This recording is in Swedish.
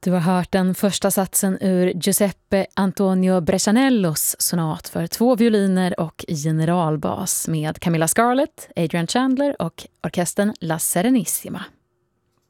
Du har hört den första satsen ur Giuseppe Antonio Brescianellos sonat för 2 violiner och generalbas med Camilla Scarlett, Adrian Chandler och orkestern La Serenissima.